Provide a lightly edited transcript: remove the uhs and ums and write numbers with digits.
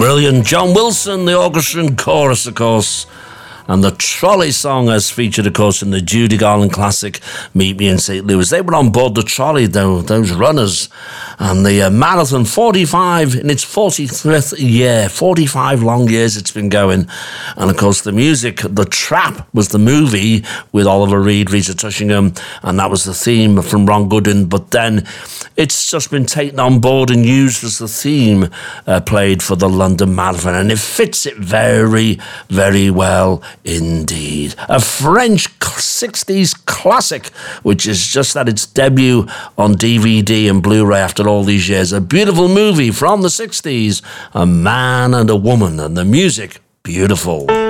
Brilliant. John Wilson, the orchestra and chorus, of course. And the trolley song as featured, of course, in the Judy Garland classic, Meet Me in St. Louis. They were on board the trolley, though, those runners. And the marathon, 45 in its 45th year, 45 long years it's been going. And, of course, the music, The Trap was the movie with Oliver Reed, Rita Tushingham, and that was the theme from Ron Goodwin. But then it's just been taken on board and used as the theme played for the London Marathon. And it fits it very, very well indeed. A French 60s classic, which is just at its debut on DVD and Blu-ray after all these years. A beautiful movie from the 60s, A Man and a Woman, and the music, beautiful.